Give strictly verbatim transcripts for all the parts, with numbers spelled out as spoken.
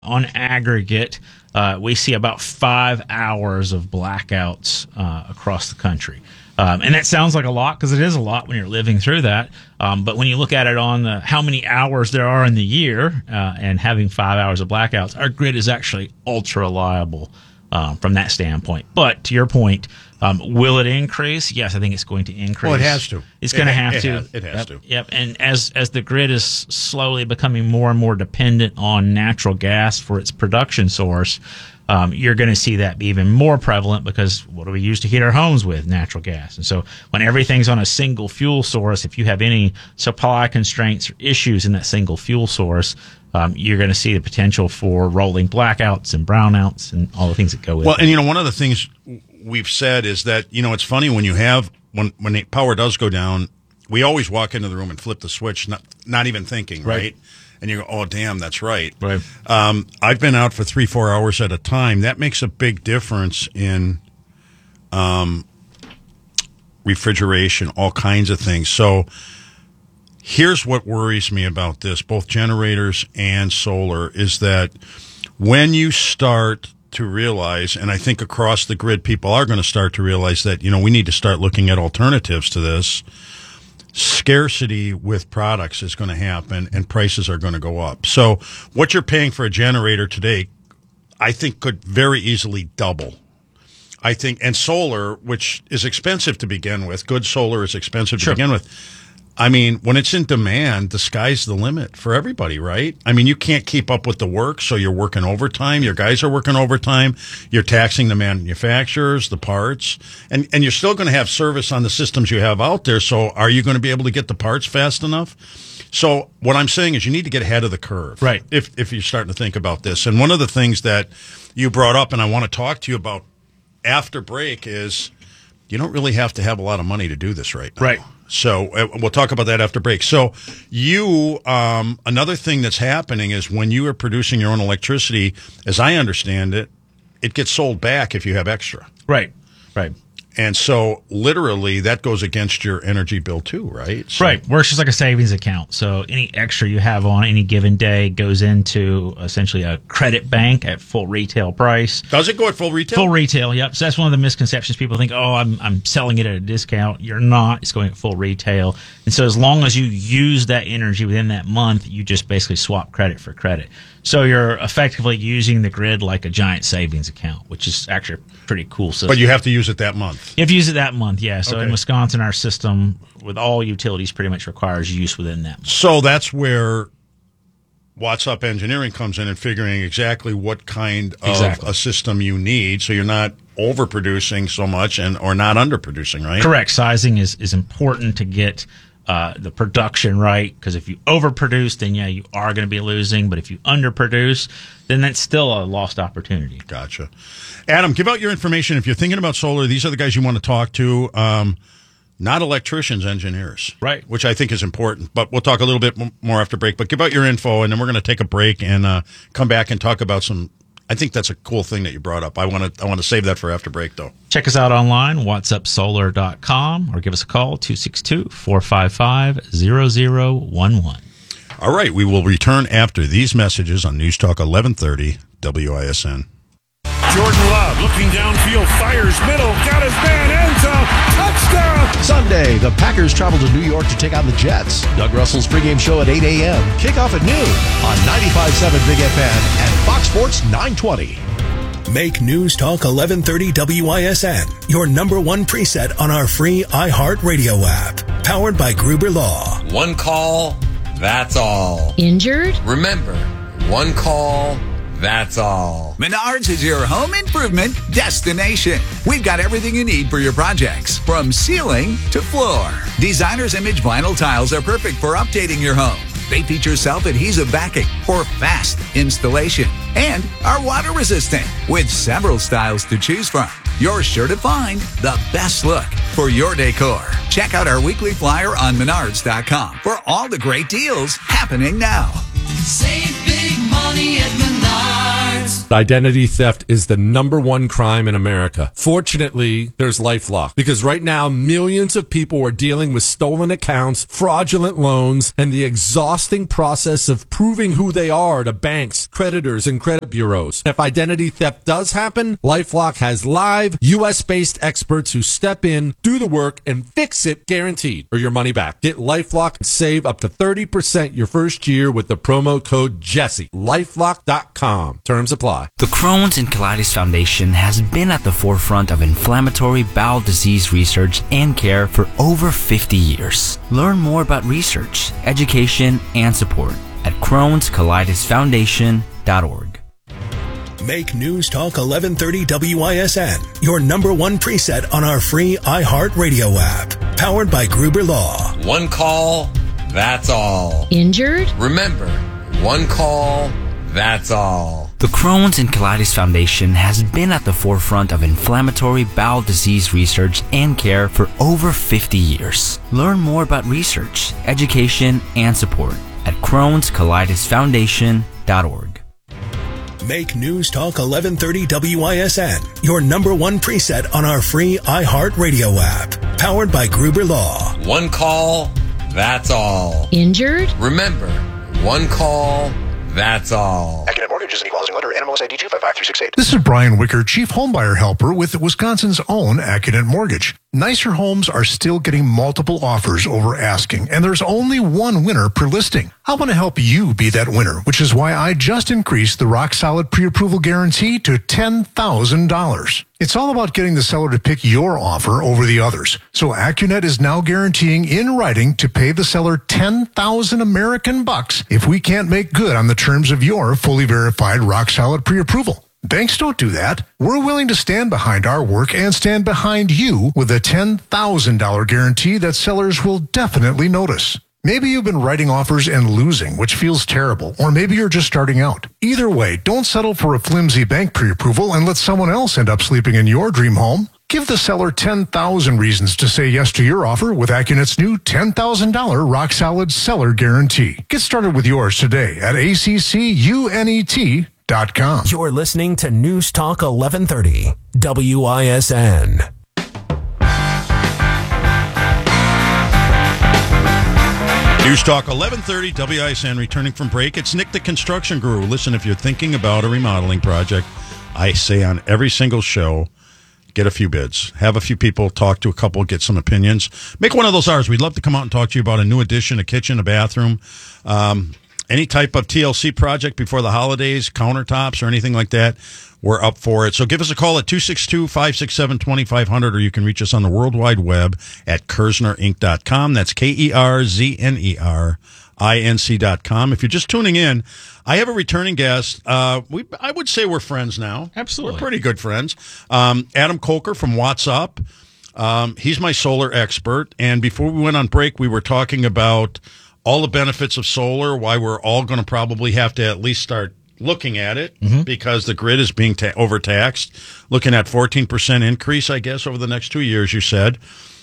on aggregate, uh, we see about five hours of blackouts uh, across the country. Um, and that sounds like a lot because it is a lot when you're living through that. Um, but when you look at it on the, how many hours there are in the year uh, and having five hours of blackouts, our grid is actually ultra reliable um, from that standpoint. But to your point, um, will it increase? Yes, I think it's going to increase. Well, it has to. It's going to have it to. Has, it has yep, to. Yep. And as as the grid is slowly becoming more and more dependent on natural gas for its production source, Um, you're going to see that be even more prevalent because what do we use to heat our homes with? Natural gas. And so when everything's on a single fuel source, if you have any supply constraints or issues in that single fuel source, um, you're going to see the potential for rolling blackouts and brownouts and all the things that go with well, it. Well, and, you know, one of the things we've said is that, you know, it's funny when you have, when, when the power does go down, we always walk into the room and flip the switch, not, not even thinking, right? right? And you go, oh, damn, that's right. Right. Um, I've been out for three, four hours at a time. That makes a big difference in um, refrigeration, all kinds of things. So here's what worries me about this, both generators and solar, is that when you start to realize, and I think across the grid people are going to start to realize that, you know, we need to start looking at alternatives to this, scarcity with products is going to happen and prices are going to go up. So what you're paying for a generator today, I think could very easily double. I think, and solar, which is expensive to begin with, good solar is expensive to Sure. begin with. I mean, when it's in demand, the sky's the limit for everybody, right? I mean, you can't keep up with the work, so you're working overtime. Your guys are working overtime. You're taxing the manufacturers, the parts, and, and you're still going to have service on the systems you have out there. So are you going to be able to get the parts fast enough? So what I'm saying is you need to get ahead of the curve. Right. If, if you're starting to think about this. And one of the things that you brought up, and I want to talk to you about after break, is you don't really have to have a lot of money to do this right now. Right. So uh, we'll talk about that after break. So you, um, another thing that's happening is when you are producing your own electricity, as I understand it, it gets sold back if you have extra. Right, right. And so literally that goes against your energy bill too, right? So, Right. Works just like a savings account. So any extra you have on any given day goes into essentially a credit bank at full retail price. Does it go at full retail? Full retail, yep. So that's one of the misconceptions. People think, oh, I'm I'm selling it at a discount. You're not. It's going at full retail. And so as long as you use that energy within that month, you just basically swap credit for credit. So you're effectively using the grid like a giant savings account, which is actually a pretty cool system. But you have to use it that month. You have to use it that month, yeah. So Okay. in Wisconsin, our system with all utilities pretty much requires use within that month. So that's where What's Up Engineering comes in and figuring exactly what kind of Exactly. a system you need so you're not overproducing so much and or not underproducing, right? Correct. Sizing is, is important to get uh, the production right, because if you overproduce, then yeah, you are going to be losing. But if you underproduce, then that's still a lost opportunity. Gotcha. Adam, give out your information. If you're thinking about solar, these are the guys you want to talk to. Um, not electricians, engineers. Right. Which I think is important. But we'll talk a little bit m- more after break. But give out your info, and then we're going to take a break and uh, come back and talk about some. I think that's a cool thing that you brought up. I want to I want to save that for after break, though. Check us out online, whats up solar dot com, or give us a call, two six two, four five five, zero zero one one. All right. We will return after these messages on News Talk eleven thirty W I S N. Jordan Love looking downfield, fires middle, got his man, end zone, touchdown! Sunday, the Packers travel to New York to take on the Jets. Doug Russell's pregame show at eight a.m. Kickoff at noon on ninety-five point seven Big F M and Fox Sports nine twenty. Make News Talk eleven thirty W I S N your number one preset on our free iHeartRadio app. Powered by Gruber Law. One call, that's all. Injured? Remember, one call, that's all. Menards is your home improvement destination. We've got everything you need for your projects, from ceiling to floor. Designer's Image vinyl tiles are perfect for updating your home. They feature self-adhesive backing for fast installation and are water resistant with several styles to choose from. You're sure to find the best look for your decor. Check out our weekly flyer on menards dot com for all the great deals happening now. Save big money at Menards. Identity theft is the number one crime in America. Fortunately, there's LifeLock, because right now millions of people are dealing with stolen accounts, fraudulent loans, and the exhausting process of proving who they are to banks, creditors, and credit bureaus. If identity theft does happen, LifeLock has live U S based experts who step in, do the work, and fix it guaranteed, or your money back. Get LifeLock and save up to thirty percent your first year with the promo code Jesse. LifeLock dot com. Terms apply. The Crohn's and Colitis Foundation has been at the forefront of inflammatory bowel disease research and care for over fifty years. Learn more about research, education, and support at Crohn's Colitis Foundation dot org. Make News Talk eleven thirty W I S N your number one preset on our free iHeartRadio app. Powered by Gruber Law. One call, that's all. Injured? Remember, one call, that's all. The Crohn's and Colitis Foundation has been at the forefront of inflammatory bowel disease research and care for over fifty years. Learn more about research, education, and support at Crohn's Colitis Foundation dot org. Make News Talk eleven thirty W I S N your number one preset on our free iHeartRadio app. Powered by Gruber Law. One call, that's all. Injured? Remember, one call, that's all. Accunet Mortgage is an equal housing lender. N M L S I D two five five three six eight. This is Brian Wicker, Chief Homebuyer Helper with Wisconsin's own Accunet Mortgage. Nicer homes are still getting multiple offers over asking, and there's only one winner per listing. I want to help you be that winner, which is why I just increased the Rock Solid Pre-Approval Guarantee to ten thousand dollars. It's all about getting the seller to pick your offer over the others. So Accunet is now guaranteeing in writing to pay the seller ten thousand American bucks if we can't make good on the terms of your fully verified Rock Solid Pre-Approval. Banks don't do that. We're willing to stand behind our work and stand behind you with a ten thousand dollars guarantee that sellers will definitely notice. Maybe you've been writing offers and losing, which feels terrible, or maybe you're just starting out. Either way, don't settle for a flimsy bank pre-approval and let someone else end up sleeping in your dream home. Give the seller ten thousand reasons to say yes to your offer with Accunet's new ten thousand dollars Rock Solid Seller Guarantee. Get started with yours today at A C C U N E T dot com. You're listening to News Talk eleven thirty W I S N. News Talk eleven thirty W I S N, returning from break. It's Nick the Construction Guru. Listen, if you're thinking about a remodeling project, I say on every single show, get a few bids. Have a few people, talk to a couple, get some opinions. Make one of those ours. We'd love to come out and talk to you about a new addition, a kitchen, a bathroom, um, any type of T L C project before the holidays, countertops or anything like that. We're up for it. So give us a call at two six two, five six seven, two five zero zero, or you can reach us on the World Wide Web at Kerzner Inc dot com. That's K E R Z N E R I N C dot com. If you're just tuning in, I have a returning guest. Uh, we, I would say we're friends now. Absolutely. We're pretty good friends. Um, Adam Coker from What's Up. Um, he's my solar expert. And before we went on break, we were talking about all the benefits of solar, why we're all going to probably have to at least start looking at it, mm-hmm. because the grid is being ta- overtaxed. Looking at fourteen percent increase, I guess, over the next two years, you said.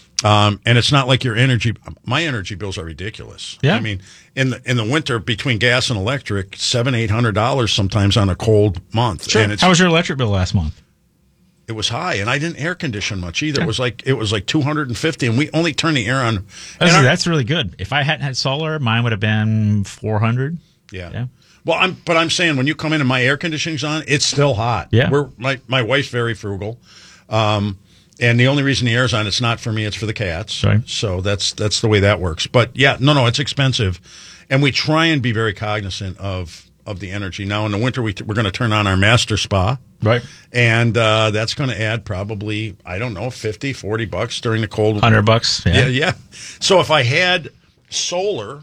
Um, and it's not like your energy, my energy bills are ridiculous. Yeah. I mean, in the, in the winter between gas and electric, seven, eight hundred dollars sometimes on a cold month. Sure. And it's, How was your electric bill last month? It was high, and I didn't air condition much either. Yeah. It was like, it was like two hundred fifty, and we only turned the air on. That's, our, that's really good. If I hadn't had solar, mine would have been four hundred. Yeah. Yeah. Well, I'm, but I'm saying when you come in and my air conditioning's on, it's still hot. Yeah. We're, my, my wife's very frugal. Um, and the only reason the air's on, it's not for me, it's for the cats. Right. So that's, that's the way that works. But yeah, no, no, it's expensive. And we try and be very cognizant of, of the energy. Now in the winter, we t- we're going to turn on our master spa. Right. And, uh, that's going to add probably, I don't know, fifty, forty bucks during the cold. one hundred bucks. Yeah. Yeah. Yeah. So if I had solar,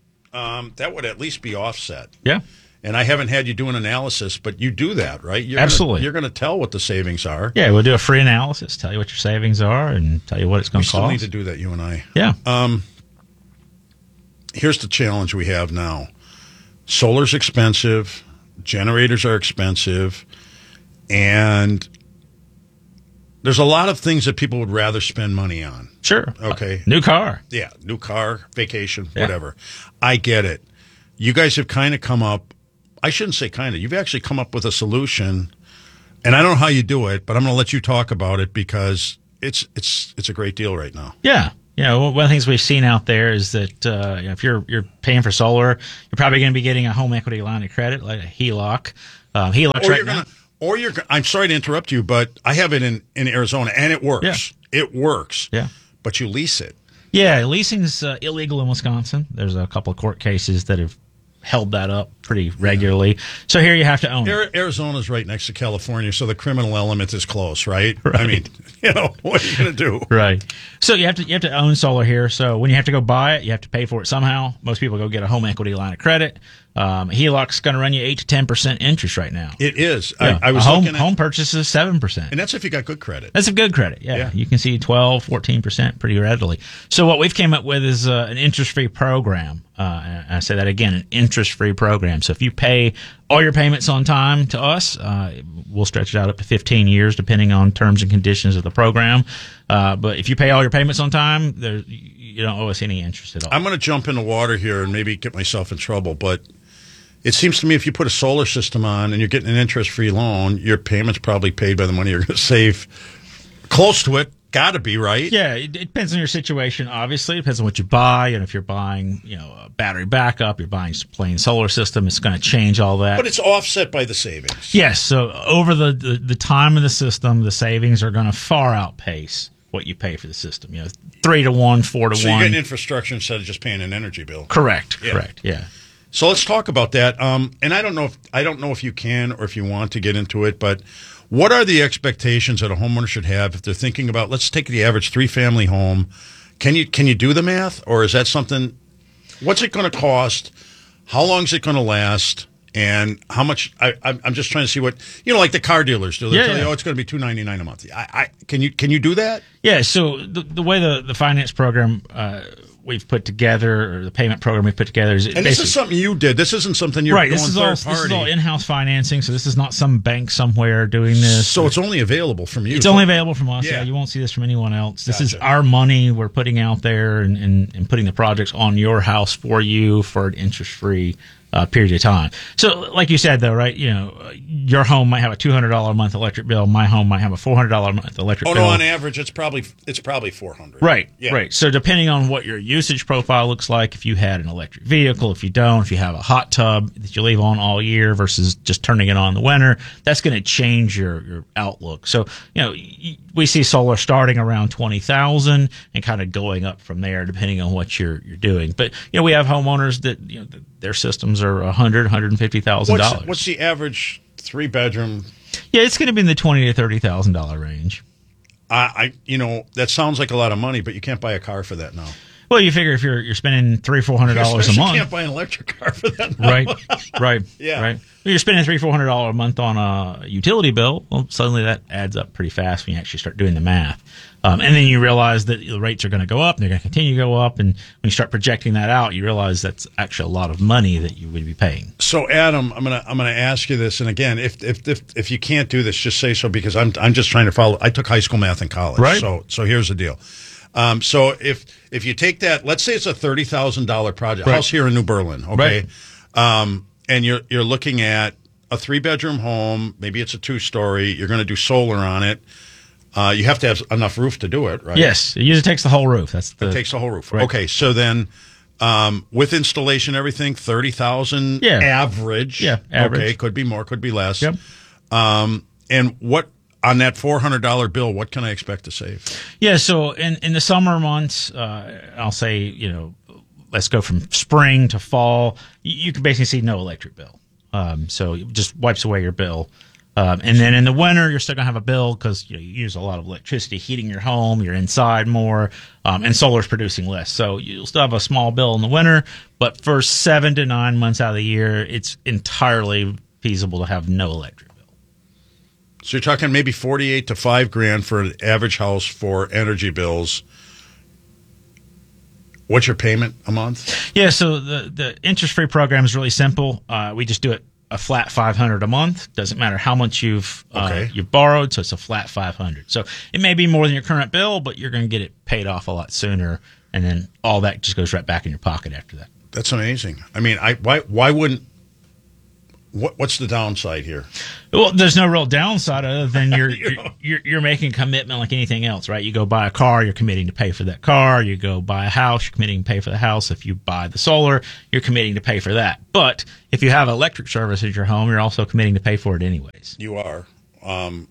um, that would at least be offset. Yeah. And I haven't had you do an analysis, but you do that, right? You're Absolutely. Gonna, you're going to tell what the savings are. Yeah, we'll do a free analysis, tell you what your savings are, and tell you what it's going We to still cost. need to do that, you and I. Yeah. Um, here's the challenge we have now. Solar's expensive. Generators are expensive. And there's a lot of things that people would rather spend money on. Sure. Okay. Uh, new car. Yeah, new car, vacation, Yeah. whatever. I get it. You guys have kind of come up. I shouldn't say kind of. You've actually come up with a solution, and I don't know how you do it, but I'm going to let you talk about it because it's it's it's a great deal right now. Yeah. You know, one of the things we've seen out there is that uh, you know, if you're you're paying for solar, you're probably going to be getting a home equity line of credit, like a H E L O C. Um, H E L O C or right you're now. gonna, or you're. I'm sorry to interrupt you, but I have it in, in Arizona, and it works. Yeah. It works. Yeah. But you lease it. Yeah, leasing's uh, illegal in Wisconsin. There's a couple of court cases that have held that up pretty regularly. So here you have to own it. Arizona's right next to California, so the criminal element is close, right? Right. I mean, you know, what are you going to do? Right. So you have to you have to own solar here. So when you have to go buy it, you have to pay for it somehow. Most people go get a home equity line of credit. Um, H E L O C's going to run you eight to ten percent interest right now. It is. Yeah. I, I was a home looking at, home purchase is seven percent. and that's if you got good credit. That's a good credit. Yeah. Yeah. You can see twelve, fourteen percent pretty readily. So what we've came up with is uh, an interest-free program. Uh, and I say that again, an interest-free program. So if you pay all your payments on time to us, uh, we'll stretch it out up to fifteen years depending on terms and conditions of the program. Uh, but if you pay all your payments on time, there, you don't owe us any interest at all. I'm going to jump in the water here and maybe get myself in trouble, but it seems to me if you put a solar system on and you're getting an interest-free loan, your payment's probably paid by the money you're going to save. Close to it. Got to be, right? Yeah, it, it depends on your situation, obviously. It depends on what you buy. And if you're buying, you know, a battery backup, you're buying a plain solar system, it's going to change all that. But it's offset by the savings. Yes, so over the, the, the time of the system, the savings are going to far outpace what you pay for the system. You know, three to one, four to so one. So you're getting infrastructure instead of just paying an energy bill. Correct, Yeah. correct, yeah. So let's talk about that. Um, and I don't know if I don't know if you can or if you want to get into it, but what are the expectations that a homeowner should have if they're thinking about, let's take the average three-family home. Can you can you do the math, or is that something? What's it going to cost? How long is it going to last? And how much? I, I'm I'm just trying to see what, you know, like the car dealers do. They Yeah, tell you, yeah. oh, it's going to be two ninety-nine a month. I, I can you can you do that? Yeah, so the the way the, the finance program uh, we've put together, or the payment program we've put together, is And this is something you did. This isn't something you're right. going This is third all party. this is all in-house financing, so this is not some bank somewhere doing this. So it's only available from you. It's only available from us. Yeah. Yeah, you won't see this from anyone else. This is Gotcha. our money we're putting out there and, and, and putting the projects on your house for you for an interest-free uh, period of time. So, like you said, though, right? You know, your home might have a two hundred dollars a month electric bill. My home might have a four hundred dollars a month electric Oh bill. no, on average, it's probably it's probably four hundred. Right, Yeah. right. So depending on what your usage profile looks like, if you had an electric vehicle, if you don't, if you have a hot tub that you leave on all year versus just turning it on in the winter, that's going to change your, your outlook. So, you know, y- we see solar starting around twenty thousand and kind of going up from there depending on what you're you're doing. But, you know, we have homeowners that, you know, their systems are one hundred thousand dollars, one hundred fifty thousand dollars. What's, what's the average three bedroom? Yeah, it's going to be in the twenty thousand to thirty thousand dollars range. I, I, you know, that sounds like a lot of money, but you can't buy a car for that now. Well, you figure if you're you're spending three four hundred dollars a You month, can't buy an electric car for that now. right, right, Yeah. right. Well, you're spending three four hundred dollars a month on a utility bill. Well, suddenly that adds up pretty fast when you actually start doing the math, um, and then you realize that the rates are going to go up and they're going to continue to go up. And when you start projecting that out, you realize that's actually a lot of money that you would be paying. So, Adam, I'm gonna I'm gonna ask you this, and again, if if if, if you can't do this, just say so, because I'm I'm just trying to follow. I took high school math in college, Right. So so here's the deal. Um, so if if you take that, let's say it's a thirty thousand dollar project, Right. house here in New Berlin, okay, um, and you're you're looking at a three bedroom home, maybe it's a two story. You're going to do solar on it. Uh, you have to have enough roof to do it, right? Yes, it usually takes the whole roof. That's the It takes the whole roof. Right. Okay, so then um, with installation, everything, thirty thousand Yeah. average. Yeah, average. Okay, could be more, could be less. Yep. Um, and what on that four hundred dollar bill? What can I expect to save? Yeah, so in, in the summer months, uh, I'll say, you know, let's go from spring to fall, you, you can basically see no electric bill. Um, so it just wipes away your bill. Um, and then in the winter, you're still going to have a bill because you know, you use a lot of electricity heating your home, you're inside more, um, and solar's producing less. So you'll still have a small bill in the winter, but for seven to nine months out of the year, it's entirely feasible to have no electric bill. So you're talking maybe forty-eight to five grand for an average house for energy bills. What's your payment a month? Yeah, so the, the interest-free program is really simple. Uh, we just do it a flat five hundred dollars a month. Doesn't matter how much you've uh, Okay. you've borrowed, so it's a flat five hundred dollars. So it may be more than your current bill, but you're going to get it paid off a lot sooner, and then all that just goes right back in your pocket after that. That's amazing. I mean, I why why wouldn't what, what's the downside here? Well, there's no real downside other than you're, you're you're you're making a commitment like anything else, right? You go buy a car, you're committing to pay for that car. You go buy a house, you're committing to pay for the house. If you buy the solar, you're committing to pay for that. But if you have electric service at your home, you're also committing to pay for it anyways. You are. Um,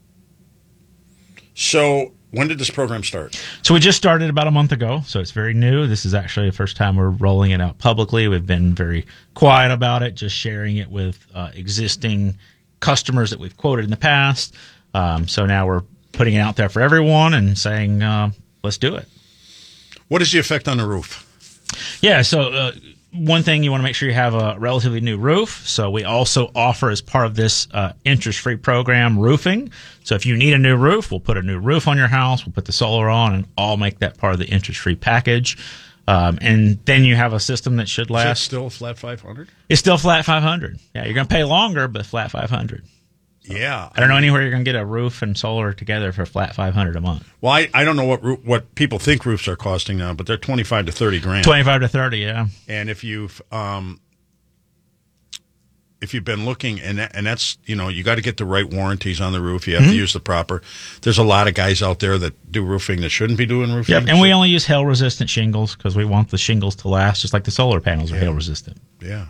so when did this program start? So we just started about a month ago, so it's very new. This is actually the first time we're rolling it out publicly. We've been very quiet about it, just sharing it with uh, existing customers that we've quoted in the past. Um, so now we're putting it out there for everyone and saying, uh, let's do it. What is the effect on the roof? Yeah, so uh, one thing, you want to make sure you have a relatively new roof. So we also offer, as part of this uh, interest-free program, roofing. So if you need a new roof, we'll put a new roof on your house, we'll put the solar on, and all make that part of the interest-free package. Um, and then you have a system that should last. Is it still a flat five hundred? It's still flat five hundred. Yeah, you're going to pay longer, but flat five hundred. Yeah. I don't know anywhere you're going to get a roof and solar together for flat five hundred a month. Well, I, I don't know what roo- what people think roofs are costing now, but they're twenty-five to thirty grand. twenty-five to thirty, yeah. And if you've um, if you've been looking, and that, and that's, you know, you got to get the right warranties on the roof. You have Mm-hmm. to use the proper. There's a lot of guys out there that do roofing that shouldn't be doing roofing. Yep, and so, we only use hail-resistant shingles because we want the shingles to last, just like the solar panels are hail-resistant. Yeah.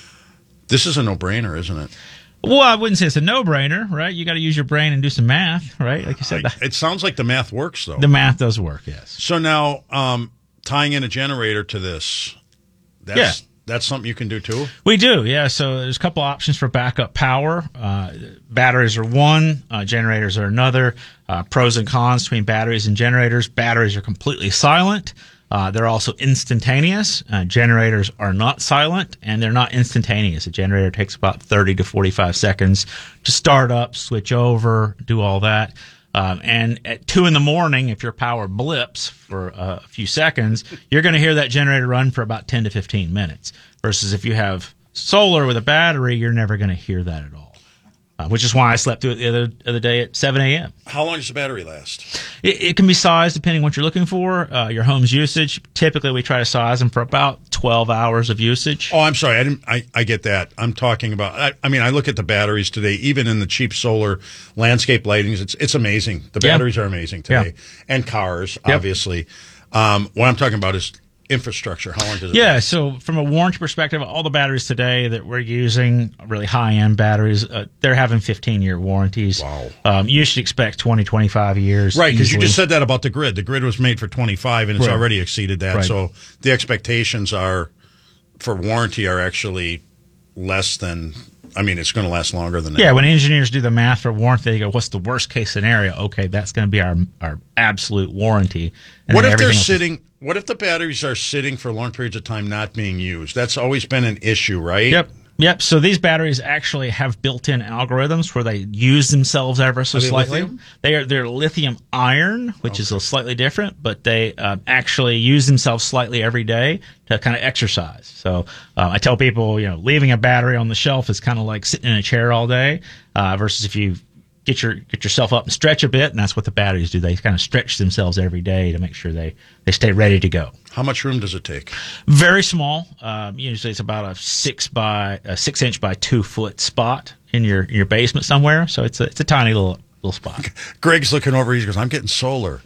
This is a no-brainer, isn't it? Well, I wouldn't say it's a no-brainer, right? You got to use your brain and do some math, right? Like you said, I, it sounds like the math works, though. The math does work, yes. So now, um, tying in a generator to this, that's, Yeah. that's something you can do too? We do, yeah. So there's a couple options for backup power. Uh, batteries are one, uh, generators are another. Uh, pros and cons between batteries and generators. Batteries are completely silent. Uh, they're also instantaneous. Uh, generators are not silent, and they're not instantaneous. A generator takes about thirty to forty-five seconds to start up, switch over, do all that. Um, and at two in the morning, if your power blips for uh, a few seconds, you're going to hear that generator run for about ten to fifteen minutes. Versus if you have solar with a battery, you're never going to hear that at all. Uh, which is why I slept through it the other, other day at seven a.m. How long does the battery last? It, it can be sized depending on what you're looking for, uh, your home's usage. Typically, we try to size them for about twelve hours of usage. Oh, I'm sorry. I didn't. I, I get that. I'm talking about. I, I mean, I look at the batteries today. Even in the cheap solar landscape lightings, it's it's amazing. The Yeah. batteries are amazing today, Yeah. and cars, Yep. obviously. Um, what I'm talking about is infrastructure. How long does it? Yeah, last? so from a warranty perspective, all the batteries today that we're using, really high-end batteries, uh, they're having fifteen-year warranties. Wow. Um, you should expect twenty, twenty-five years. Right, because you easily. just said that about the grid. The grid was made for twenty-five, and it's Right. already exceeded that. Right. So the expectations are for warranty are actually less than. I mean, it's going to last longer than that. Yeah, when engineers do the math for warranty, they go, what's the worst-case scenario? Okay, that's going to be our our absolute warranty. And What then if they're everything else is- sitting? What if the batteries are sitting for long periods of time not being used? That's always been an issue, right? Yep. Yep. So these batteries actually have built-in algorithms where they use themselves ever so Are they slightly. lithium? They are they're lithium iron, which is a slightly different, but they uh, actually use themselves slightly every day to kind of exercise. So uh, I tell people, you know, leaving a battery on the shelf is kind of like sitting in a chair all day, uh, versus if you get your get yourself up and stretch a bit, and that's what the batteries do. They kind of stretch themselves every day to make sure they they stay ready to go. How much room does it take? Very small. Um, usually, it's about a six by a six inch by two foot spot in your in your basement somewhere. So it's a it's a tiny little little spot. Greg's looking over. He goes, "I'm getting solar."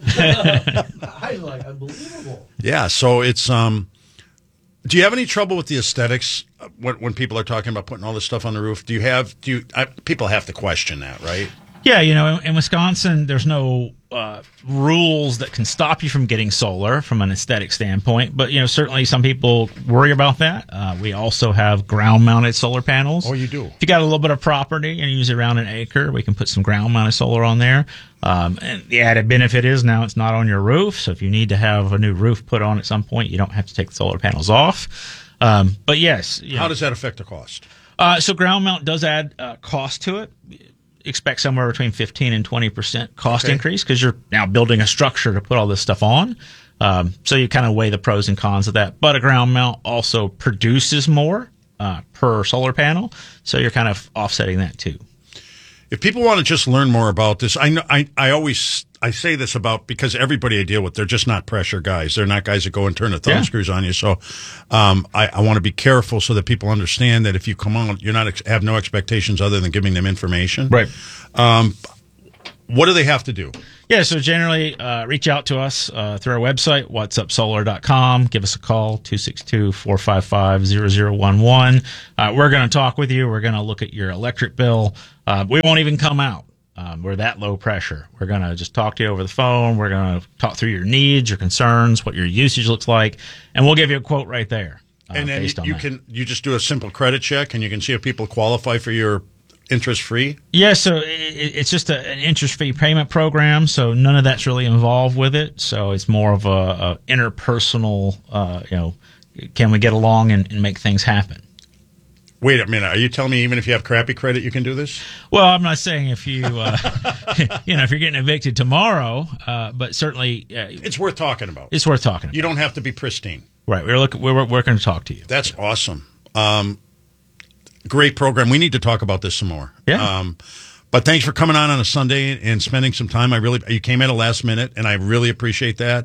I like unbelievable. Yeah. So it's um. Do you have any trouble with the aesthetics uh, when when people are talking about putting all this stuff on the roof? Do you have do you I, people have to question that, right? Yeah, you know, in, in Wisconsin, there's no uh, rules that can stop you from getting solar from an aesthetic standpoint. But, you know, certainly some people worry about that. Uh, we also have ground-mounted solar panels. Oh, you do? If you got a little bit of property and you use around an acre, we can put some ground-mounted solar on there. Um, and the added benefit is now it's not on your roof. So if you need to have a new roof put on at some point, you don't have to take the solar panels off. Um, but, yes. You How know, does that affect the cost? uh, so ground mount does add uh, cost to it. Expect somewhere between fifteen and twenty percent cost Okay. increase because you're now building a structure to put all this stuff on. Um, so you kind of weigh the pros and cons of that. But a ground mount also produces more uh, per solar panel, so you're kind of offsetting that too. If people want to just learn more about this, I know I, I always I say this about because everybody I deal with, they're just not pressure guys. They're not guys that go and turn the thumb Yeah. screws on you. So um, I, I want to be careful so that people understand that if you come on, you're not ex- have no expectations other than giving them information. Right. Um, what do they have to do? Yeah, so generally uh, reach out to us uh, through our website, whats up solar dot com. Give us a call, two six two, four five five, zero zero one one. Uh, we're going to talk with you. We're going to look at your electric bill. Uh, we won't even come out. Um, we're that low pressure. We're going to just talk to you over the phone. We're going to talk through your needs, your concerns, what your usage looks like, and we'll give you a quote right there. Uh, And then based on you that. can you just do a simple credit check, and you can see if people qualify for your interest-free? Yeah, so it, it's just a, an interest-free payment program, so none of that's really involved with it. So it's more of a, a interpersonal, uh, you know, can we get along and, and make things happen? Wait a minute. Are you telling me even if you have crappy credit, you can do this? Well, I'm not saying if you, uh, you know, if you're getting evicted tomorrow, uh, but certainly uh, it's worth talking about. It's worth talking about. You don't have to be pristine. Right. We're looking. We're we're going to talk to you. That's awesome. Um, great program. We need to talk about this some more. Yeah. Um, but thanks for coming on on a Sunday and spending some time. I really, you came at a last minute, and I really appreciate that.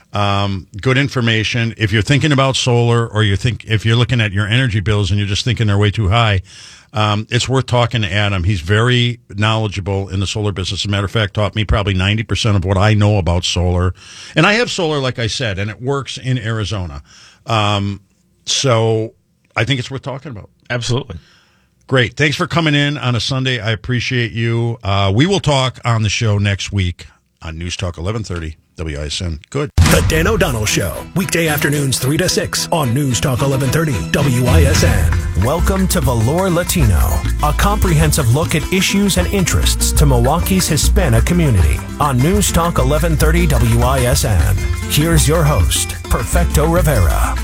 Um, good information. If you're thinking about solar, or you think if you're looking at your energy bills and you're just thinking they're way too high, um, it's worth talking to Adam. He's very knowledgeable in the solar business. As a matter of fact, taught me probably ninety percent of what I know about solar. And I have solar, like I said, and it works in Arizona. Um, so I think it's worth talking about. Absolutely. Great. Thanks for coming in on a Sunday. I appreciate you. Uh, we will talk on the show next week on News Talk eleven thirty W I S N. Good. The Dan O'Donnell Show, weekday afternoons three to six on News Talk eleven thirty W I S N. Welcome to Valor Latino, a comprehensive look at issues and interests to Milwaukee's Hispanic community on News Talk eleven thirty W I S N. Here's your host, Perfecto Rivera.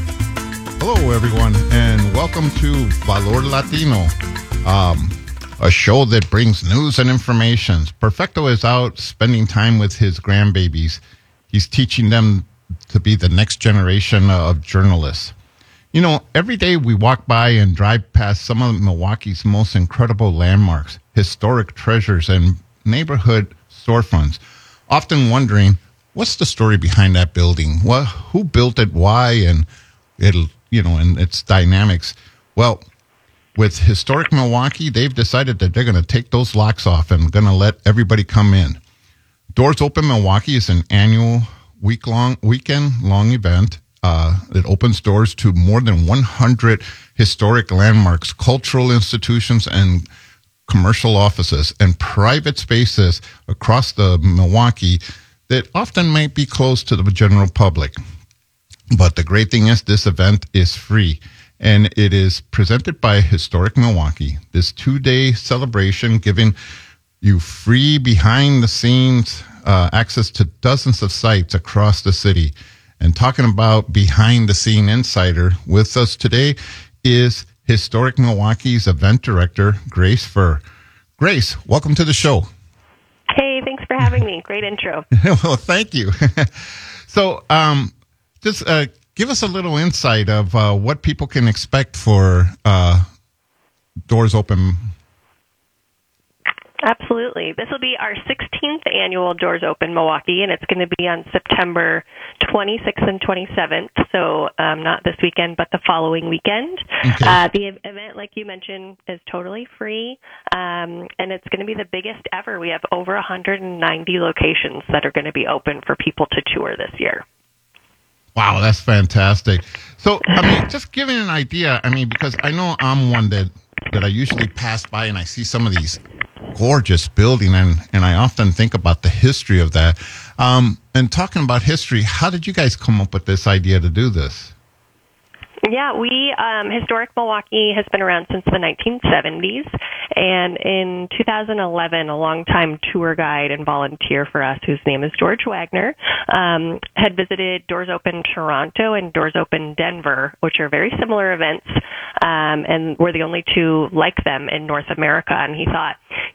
Hello, everyone, and welcome to Valor Latino, um, a show that brings news and information. Perfecto is out spending time with his grandbabies. He's teaching them to be the next generation of journalists. You know, every day we walk by and drive past some of Milwaukee's most incredible landmarks, historic treasures, and neighborhood storefronts, often wondering, what's the story behind that building? What, who built it? Why? And it'll, you know, and its dynamics. Well, with Historic Milwaukee, they've decided that they're going to take those locks off and going to let everybody come in. Doors Open Milwaukee is an annual week-long, weekend-long event uh, that opens doors to more than one hundred historic landmarks, cultural institutions, and commercial offices and private spaces across the Milwaukee that often might be closed to the general public. But the great thing is this event is free, and it is presented by Historic Milwaukee. This two-day celebration giving you free behind-the-scenes uh, access to dozens of sites across the city. And talking about behind-the-scene insider, with us today is Historic Milwaukee's event director, Grace Furr. Grace, welcome to the show. Hey, thanks for having me. Great intro. Well, thank you. So, um, just uh, give us a little insight of uh, what people can expect for uh, Doors Open. Absolutely. This will be our sixteenth annual Doors Open Milwaukee, and it's going to be on September twenty-sixth and twenty-seventh, so um, not this weekend, but the following weekend. Okay. Uh, the event, like you mentioned, is totally free, um, and it's going to be the biggest ever. We have over one hundred ninety locations that are going to be open for people to tour this year. Wow, that's fantastic. So, I mean, just giving an idea, I mean, because I know I'm one that, that I usually pass by and I see some of these gorgeous buildings, and, and I often think about the history of that. Um, and talking about history, how did you guys come up with this idea to do this? Yeah, we, um, Historic Milwaukee has been around since the nineteen seventies, and in two thousand eleven, a longtime tour guide and volunteer for us, whose name is George Wagner, um, had visited Doors Open Toronto and Doors Open Denver, which are very similar events, um, and we're the only two like them in North America, and he thought,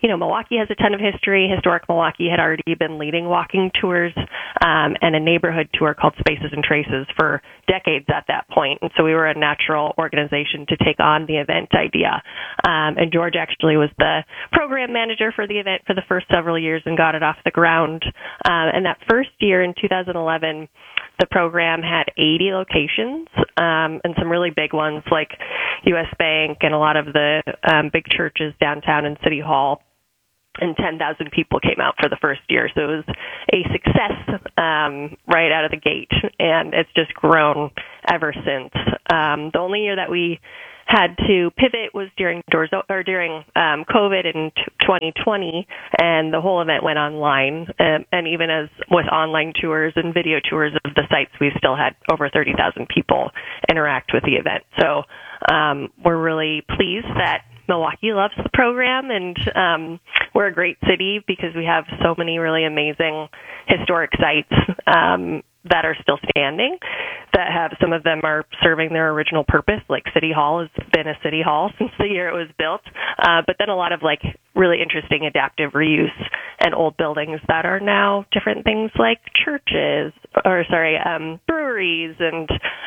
you know, Milwaukee has a ton of history. Historic Milwaukee had already been leading walking tours um, and a neighborhood tour called Spaces and Traces for decades at that point. And so we were a natural organization to take on the event idea. Um, and George actually was the program manager for the event for the first several years and got it off the ground. Um, and that first year in two thousand eleven, the program had eighty locations um, and some really big ones like U S Bank and a lot of the um, big churches downtown and City Hall. And ten thousand people came out for the first year. So it was a success um, right out of the gate. And it's just grown ever since. Um, the only year that we had to pivot was during doors or during um, COVID in twenty twenty, and the whole event went online. Um, and even as with online tours and video tours of the sites, we still had over thirty thousand people interact with the event. So um, we're really pleased that Milwaukee loves the program, and um, we're a great city because we have so many really amazing historic sites um, that are still standing, that have, some of them are serving their original purpose, like City Hall has been a city hall since the year it was built, uh, but then a lot of like really interesting adaptive reuse and old buildings that are now different things like churches, or sorry, um, breweries and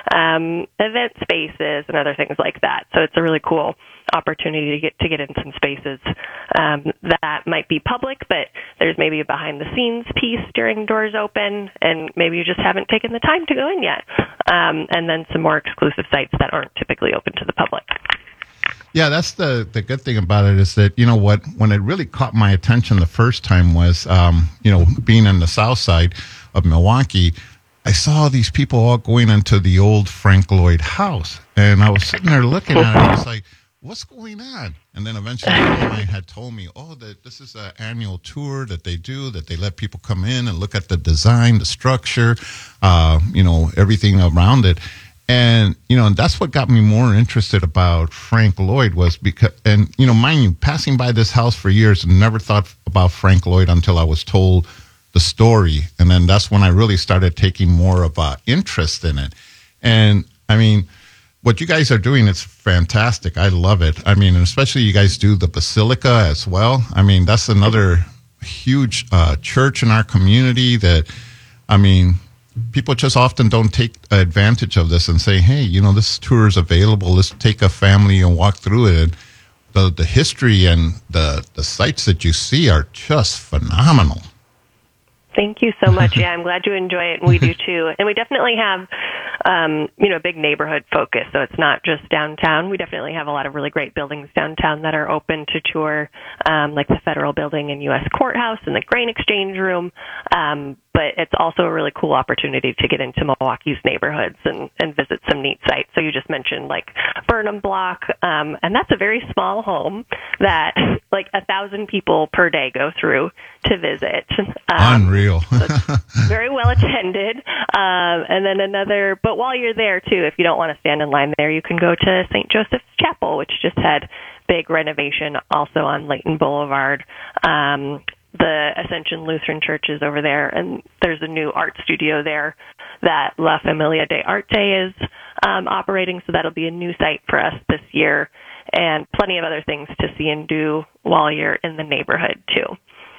um, event spaces and other things like that. So it's a really cool opportunity to get to get in some spaces um, that might be public, but there's maybe a behind the scenes piece during doors open, and maybe you just haven't taken the time to go in yet. Um, and then some more exclusive sites that aren't typically open to the public. Yeah, that's the, the good thing about it is that, you know what, when it really caught my attention the first time was, um, you know, being on the south side of Milwaukee, I saw these people all going into the old Frank Lloyd house. And I was sitting there looking at it, and I was like, what's going on? And then eventually a friend of mine had told me, oh, that this is an annual tour that they do, that they let people come in and look at the design, the structure, uh, you know, everything around it. And, you know, and that's what got me more interested about Frank Lloyd was because, and, you know, mind you, passing by this house for years and never thought about Frank Lloyd until I was told the story. And then that's when I really started taking more of an interest in it. And, I mean, what you guys are doing is fantastic. I love it. I mean, and especially you guys do the Basilica as well. I mean, that's another huge uh, church in our community that, I mean, people just often don't take advantage of this and say, hey, you know, this tour is available. Let's take a family and walk through it. And the, the history and the, the sites that you see are just phenomenal. Thank you so much. Yeah, I'm glad you enjoy it, and we do too. And we definitely have, um, you know, a big neighborhood focus. So it's not just downtown. We definitely have a lot of really great buildings downtown that are open to tour, um, like the Federal Building and U S Courthouse and the Grain Exchange Room. Um, but it's also a really cool opportunity to get into Milwaukee's neighborhoods and, and visit some neat sites. So you just mentioned like Burnham Block, um, and that's a very small home that like a thousand people per day go through to visit. Um, Unreal. So it's very well attended. Um, and then another, but while you're there too, if you don't want to stand in line there, you can go to Saint Joseph's Chapel, which just had big renovation also on Layton Boulevard. Um, the Ascension Lutheran Church is over there, and there's a new art studio there that La Familia de Arte is um, operating, so that'll be a new site for us this year, and plenty of other things to see and do while you're in the neighborhood too.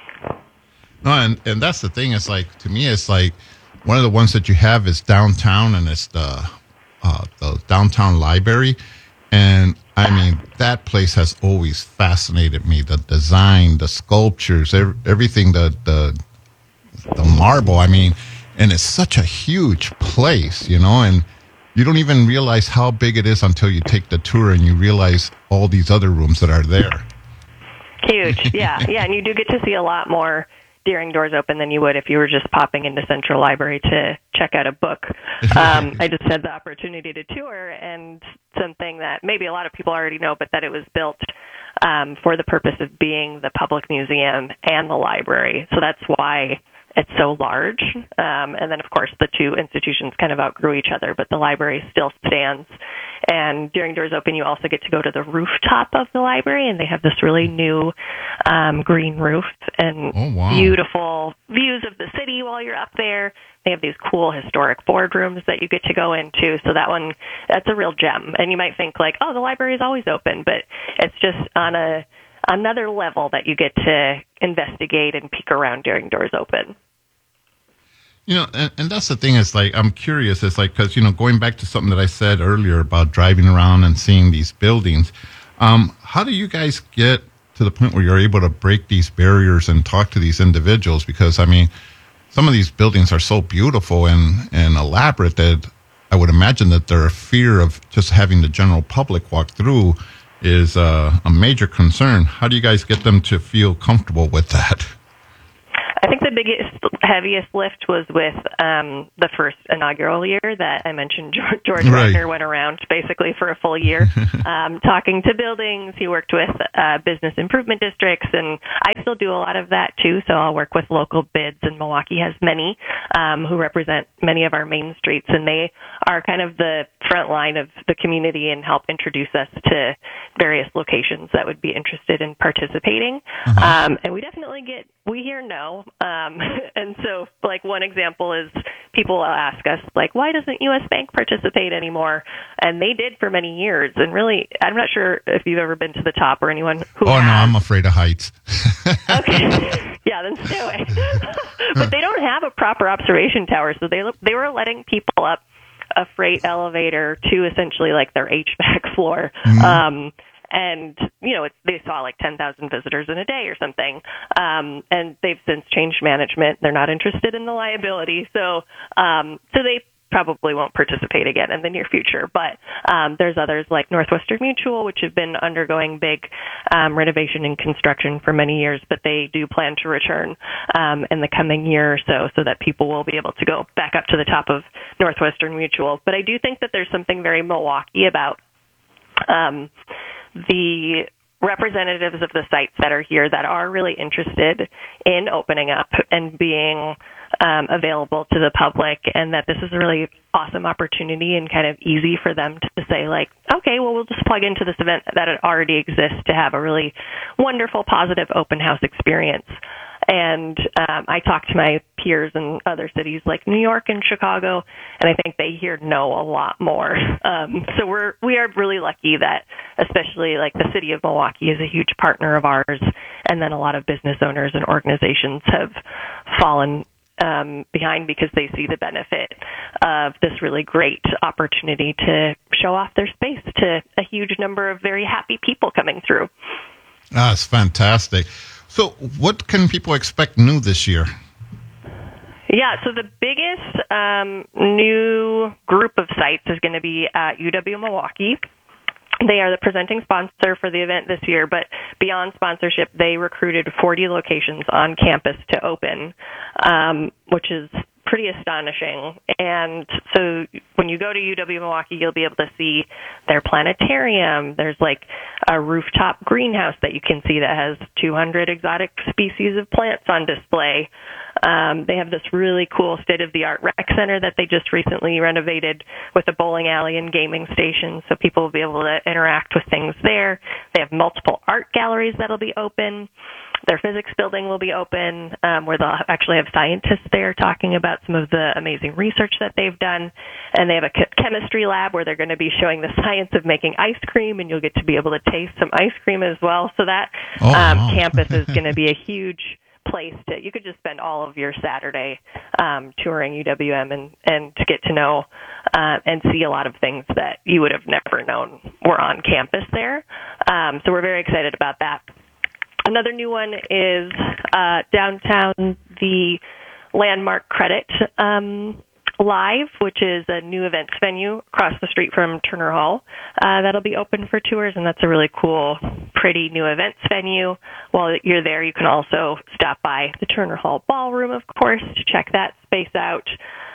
No, and, and that's the thing. It's like, to me, it's like one of the ones that you have is downtown, and it's the uh, the downtown library. And I mean, that place has always fascinated me. The design, the sculptures, everything, the the the marble. I mean, and it's such a huge place, you know, and you don't even realize how big it is until you take the tour and you realize all these other rooms that are there. Huge, yeah, yeah, and you do get to see a lot more during doors open than you would if you were just popping into Central Library to check out a book. Um, I just had the opportunity to tour, and something that maybe a lot of people already know, but that it was built um, for the purpose of being the public museum and the library. So that's why it's so large. Um, and then, of course, the two institutions kind of outgrew each other, but the library still stands. And during Doors Open, you also get to go to the rooftop of the library, and they have this really new um, green roof and oh, wow. beautiful views of the city while you're up there. They have these cool historic boardrooms that you get to go into. So that one, that's a real gem. And you might think like, oh, the library is always open, but it's just on a another level that you get to investigate and peek around during doors open. You know, and, and that's the thing is like, I'm curious. It's like, because, you know, going back to something that I said earlier about driving around and seeing these buildings, um, how do you guys get to the point where you're able to break these barriers and talk to these individuals? Because, I mean, some of these buildings are so beautiful and, and elaborate that I would imagine that their fear of just having the general public walk through is uh, a major concern. How do you guys get them to feel comfortable with that? I think the biggest, heaviest lift was with um, the first inaugural year that I mentioned. George, George Right. Wagner went around basically for a full year um, talking to buildings. He worked with uh, business improvement districts, and I still do a lot of that too. So I'll work with local bids, and Milwaukee has many um, who represent many of our main streets, and they are kind of the front line of the community and help introduce us to various locations that would be interested in participating. Uh-huh. Um, and we definitely get, we hear no. Um, and so, like, one example is people will ask us, like, why doesn't U S Bank participate anymore? And they did for many years. And really, I'm not sure if you've ever been to the top or anyone who Oh, no, has. I'm afraid of heights. Okay. Yeah, then stay away. But they don't have a proper observation tower, so they they were letting people up a freight elevator to essentially like their H V A C floor. Mhm. Um, and, you know, it's, they saw like ten thousand visitors in a day or something. Um, and they've since changed management. They're not interested in the liability. So, um, so they probably won't participate again in the near future. But um, there's others like Northwestern Mutual, which have been undergoing big um, renovation and construction for many years, but they do plan to return um, in the coming year or so, so that people will be able to go back up to the top of Northwestern Mutual. But I do think that there's something very Milwaukee about um, the representatives of the sites that are here that are really interested in opening up and being um, available to the public, and that this is a really awesome opportunity and kind of easy for them to say, like, okay, well, we'll just plug into this event that it already exists to have a really wonderful, positive open house experience. And um, I talk to my peers in other cities like New York and Chicago, and I think they hear no a lot more. Um, so we're we are really lucky that, especially like the city of Milwaukee is a huge partner of ours, and then a lot of business owners and organizations have fallen um, behind because they see the benefit of this really great opportunity to show off their space to a huge number of very happy people coming through. Ah, it's fantastic. So what can people expect new this year? Yeah, so the biggest um, new group of sites is going to be at U W Milwaukee. They are the presenting sponsor for the event this year, but beyond sponsorship, they recruited forty locations on campus to open, um, which is pretty astonishing. And so when you go to U W Milwaukee, you'll be able to see their planetarium. There's like a rooftop greenhouse that you can see that has two hundred exotic species of plants on display. Um, they have this really cool state-of-the-art rec center that they just recently renovated with a bowling alley and gaming station, so people will be able to interact with things there. They have multiple art galleries that'll be open. Their physics building will be open, um, where they'll actually have scientists there talking about some of the amazing research that they've done. And they have a ch- chemistry lab where they're going to be showing the science of making ice cream, and you'll get to be able to taste some ice cream as well. So that Oh, um, wow. campus is going to be a huge place to, you could just spend all of your Saturday um, touring U W M and, and to get to know uh, and see a lot of things that you would have never known were on campus there. Um, so we're very excited about that. Another new one is uh, downtown, the Landmark Credit um, Live, which is a new events venue across the street from Turner Hall. Uh, that'll be open for tours, and that's a really cool, pretty new events venue. While you're there, you can also stop by the Turner Hall Ballroom, of course, to check that space out.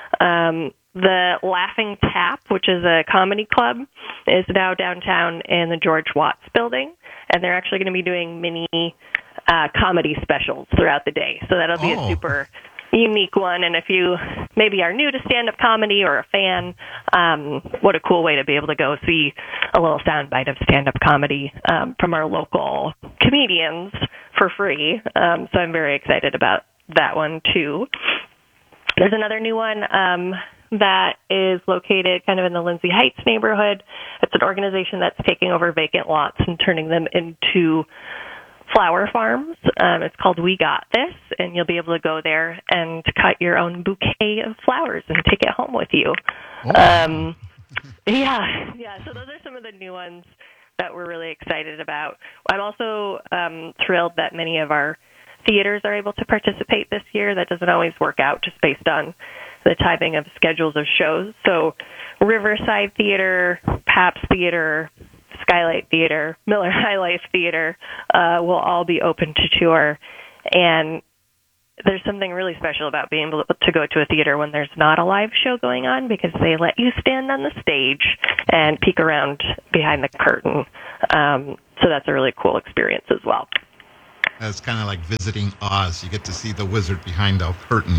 Um, the Laughing Tap, which is a comedy club, is now downtown in the George Watts building, and they're actually going to be doing mini uh, comedy specials throughout the day. So that'll be Oh. a super unique one. And if you maybe are new to stand-up comedy or a fan, um, what a cool way to be able to go see a little soundbite of stand-up comedy um, from our local comedians for free. Um, so I'm very excited about that one, too. There's another new one um, that is located kind of in the Lindsay Heights neighborhood. It's an organization that's taking over vacant lots and turning them into flower farms. Um, it's called We Got This, and you'll be able to go there and cut your own bouquet of flowers and take it home with you. Oh. Um, yeah, yeah. So those are some of the new ones that we're really excited about. I'm also um, thrilled that many of our theaters are able to participate this year. That doesn't always work out just based on the timing of schedules of shows. So Riverside Theater, Pabst Theater, Skylight Theater, Miller High Life Theater uh, will all be open to tour. And there's something really special about being able to go to a theater when there's not a live show going on, because they let you stand on the stage and peek around behind the curtain. Um, so that's a really cool experience as well. It's kind of like visiting Oz. You get to see the wizard behind the curtain.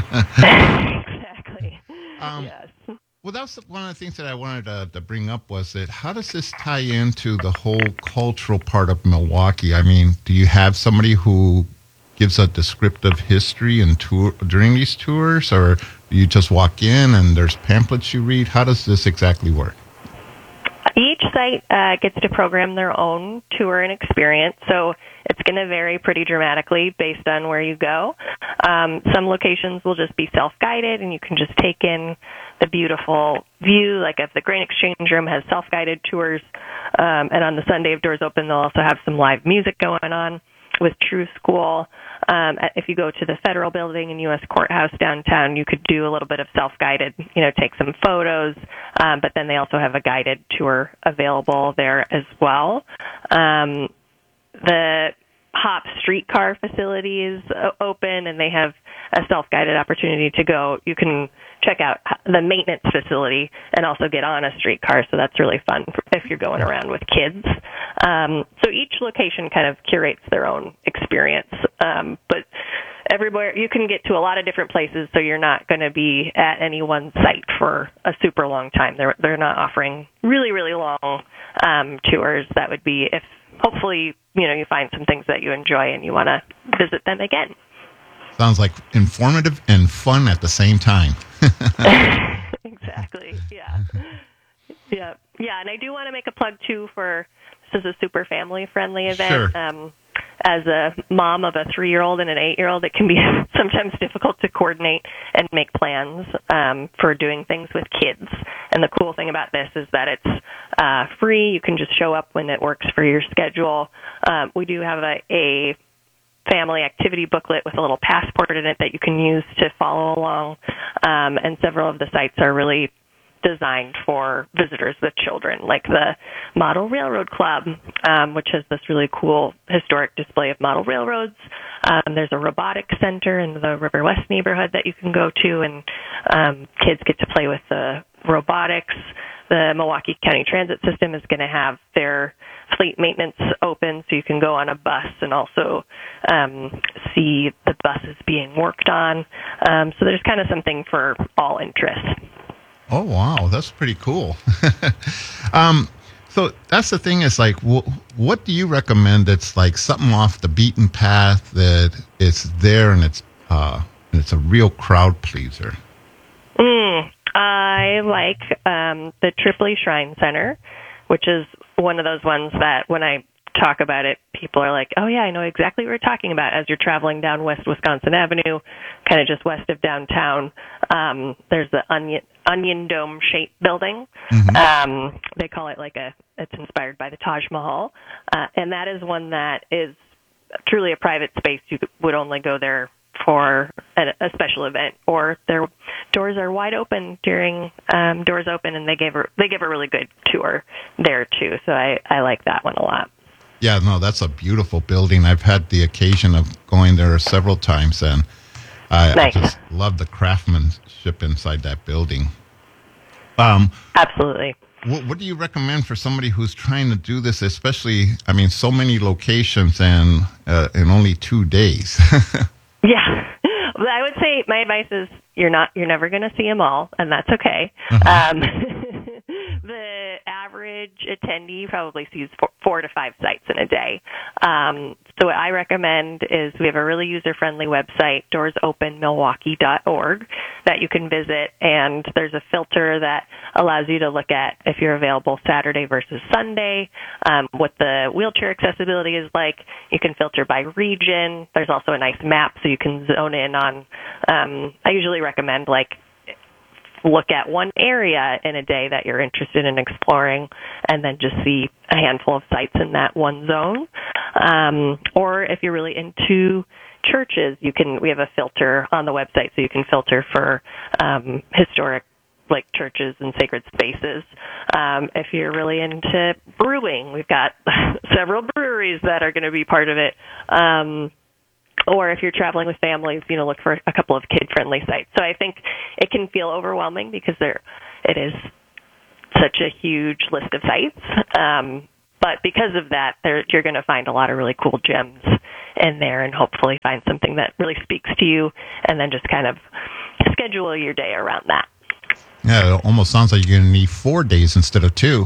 Exactly. Um, yes. Well, that's one of the things that I wanted to, to bring up was that how does this tie into the whole cultural part of Milwaukee? I mean, do you have somebody who gives a descriptive history and tour during these tours, or do you just walk in and there's pamphlets you read? How does this exactly work? Each site uh, gets to program their own tour and experience, so it's going to vary pretty dramatically based on where you go. Um, some locations will just be self-guided, and you can just take in the beautiful view. Like if the Grain Exchange Room has self-guided tours, um, and on the Sunday of Doors Open, they'll also have some live music going on with True School. Um, if you go to the Federal Building and U S Courthouse downtown, you could do a little bit of self-guided, you know, take some photos, um, but then they also have a guided tour available there as well. Um, the Hop streetcar facility is open, and they have a self-guided opportunity to go. You can check out the maintenance facility and also get on a streetcar, so that's really fun if you're going around with kids. Um, so each location kind of curates their own experience, um, but everywhere you can get to a lot of different places, so you're not going to be at any one site for a super long time. They're they're not offering really really long um, tours. That would be if hopefully you know you find some things that you enjoy and you want to visit them again. Sounds like informative and fun at the same time. Exactly. Yeah. Yeah. Yeah. And I do want to make a plug too for this is a super family friendly event. Sure. Um, as a mom of a three-year-old and an eight-year-old, it can be sometimes difficult to coordinate and make plans um, for doing things with kids. And the cool thing about this is that it's uh, free. You can just show up when it works for your schedule. Um, we do have a, a family activity booklet with a little passport in it that you can use to follow along. Um, and several of the sites are really designed for visitors with children, like the Model Railroad Club, um, which has this really cool historic display of model railroads. Um, there's a robotics center in the River West neighborhood that you can go to, and um, kids get to play with the robotics. The Milwaukee County Transit System is going to have their fleet maintenance open, so you can go on a bus and also um, see the buses being worked on. Um, so there's kind of something for all interests. Oh, wow. That's pretty cool. um, so that's the thing is like, wh- what do you recommend that's like something off the beaten path that it's there and it's, uh, and it's a real crowd pleaser? Mm, I like um, the Tripoli Shrine Center, which is one of those ones that when I talk about it, people are like, oh, yeah, I know exactly what you're talking about. As you're traveling down West Wisconsin Avenue, kind of just west of downtown, um, there's the Onion Onion Dome shaped building. Mm-hmm. Um, they call it like a, it's inspired by the Taj Mahal. Uh, and that is one that is truly a private space. You would only go there for a, a special event, or their doors are wide open during um, doors open, and they give a, they give a really good tour there too. So I, I like that one a lot. Yeah, no, that's a beautiful building. I've had the occasion of going there several times, and I, nice. I just love the craftsmanship inside that building. Um, Absolutely. What, what do you recommend for somebody who's trying to do this, especially, I mean, so many locations and uh, in only two days? Yeah. Well, I would say my advice is you're not, you're never going to see them all, and that's okay. Uh-huh. Um, the average average attendee probably sees four, four to five sites in a day. Um, so what I recommend is we have a really user-friendly website, doors open milwaukee dot org, that you can visit, and there's a filter that allows you to look at if you're available Saturday versus Sunday, um, what the wheelchair accessibility is like. You can filter by region. There's also a nice map so you can zone in on, um, I usually recommend like look at one area in a day that you're interested in exploring and then just see a handful of sites in that one zone. Um, or if you're really into churches, you can, we have a filter on the website so you can filter for um, historic like churches and sacred spaces. Um, if you're really into brewing, we've got several breweries that are going to be part of it. Um, Or if you're traveling with families, you know, look for a couple of kid-friendly sites. So I think it can feel overwhelming because there, it is such a huge list of sites. Um, but because of that, there, you're going to find a lot of really cool gems in there and hopefully find something that really speaks to you and then just kind of schedule your day around that. Yeah, it almost sounds like you're going to need four days instead of two.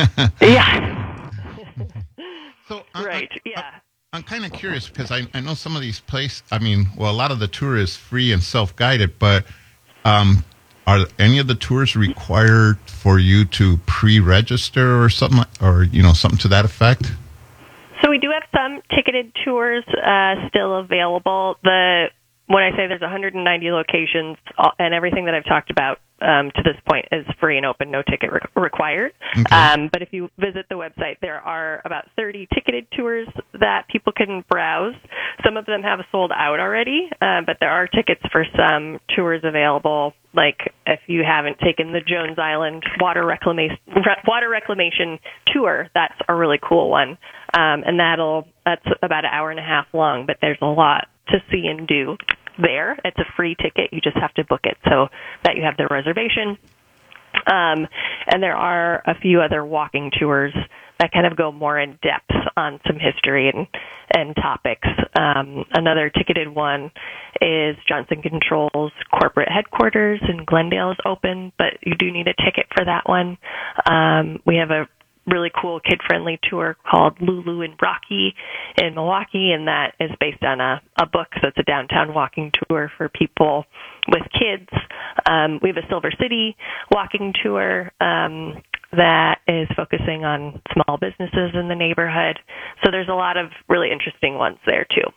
Yeah. so, uh, right, uh, yeah. Uh, I'm kind of curious because I, I know some of these places, I mean, well, a lot of the tour is free and self-guided, but um, are any of the tours required for you to pre-register or something, or, you know, something to that effect? So we do have some ticketed tours uh, still available. The When I say there's one hundred ninety locations and everything that I've talked about um, to this point is free and open, no ticket re- required. Okay. Um, but if you visit the website, there are about thirty ticketed tours that people can browse. Some of them have sold out already, uh, but there are tickets for some tours available. Like if you haven't taken the Jones Island water reclamation water reclamation tour, that's a really cool one, um, and that'll that's about an hour and a half long. But there's a lot to see and do there. It's a free ticket. You just have to book it so that you have the reservation. Um, and there are a few other walking tours that kind of go more in depth on some history and, and topics. Um, another ticketed one is Johnson Controls corporate headquarters in Glendale is open, but you do need a ticket for that one. Um, we have a really cool kid-friendly tour called Lulu and Rocky in Milwaukee, and that is based on a, a book, so it's a downtown walking tour for people with kids. Um, we have a Silver City walking tour um, that is focusing on small businesses in the neighborhood. So there's a lot of really interesting ones there, too.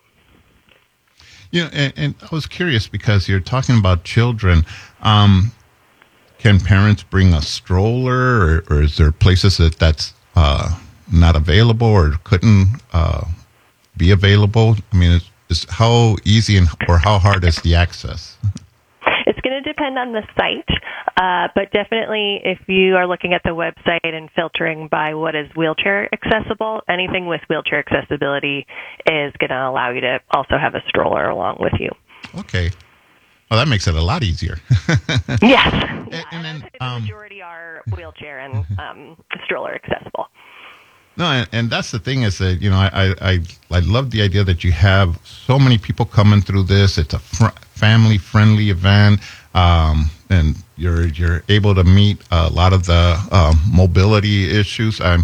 Yeah, and, and I was curious because you're talking about children. Um, Can parents bring a stroller, or, or is there places that that's uh, not available or couldn't uh, be available? I mean, it's, it's how easy and or how hard is the access? It's going to depend on the site, uh, but definitely if you are looking at the website and filtering by what is wheelchair accessible, anything with wheelchair accessibility is going to allow you to also have a stroller along with you. Okay. Well, that makes it a lot easier. Yes. And, Yeah, and then, the um, majority are wheelchair and um, stroller accessible. No, and, and that's the thing is that, you know, I, I, I love the idea that you have so many people coming through this. It's a fr- family-friendly event, um, and you're you're able to meet a lot of the um, mobility issues. Um,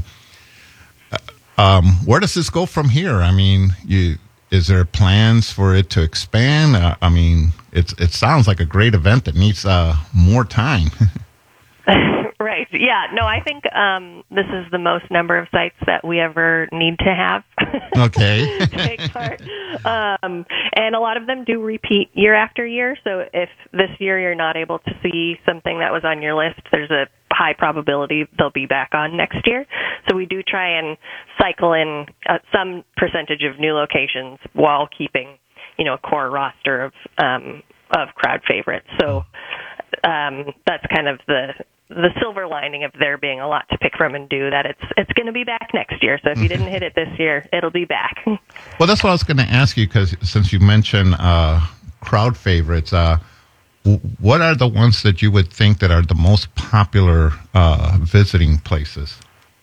um, where does this go from here? I mean, you is there plans for it to expand? Uh, I mean, it's it sounds like a great event that needs uh, more time. Right. Yeah. No, I think um, this is the most number of sites that we ever need to have. Okay. to take part. Um, and a lot of them do repeat year after year. So if this year you're not able to see something that was on your list, there's a high probability they'll be back on next year. So we do try and cycle in uh, some percentage of new locations while keeping, you know, a core roster of um, of crowd favorites. So um, that's kind of the the silver lining of there being a lot to pick from and do, that it's it's going to be back next year. So if you didn't hit it this year, it'll be back. Well, that's what I was going to ask you, because since you mentioned uh, crowd favorites, uh, w- what are the ones that you would think that are the most popular uh, visiting places?